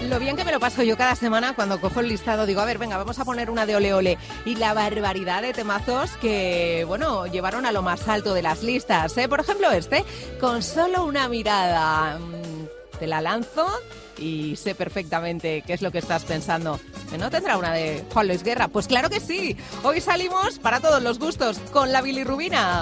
Lo bien que me lo paso yo cada semana cuando cojo el listado, digo, a ver, venga, vamos a poner una de Ole Ole. Y la barbaridad de temazos que, bueno, llevaron a lo más alto de las listas, ¿eh? Por ejemplo, con solo una mirada. Te la lanzo y sé perfectamente qué es lo que estás pensando. ¿Que no tendrá una de Juan Luis Guerra? Pues claro que sí. Hoy salimos para todos los gustos con la bilirrubina.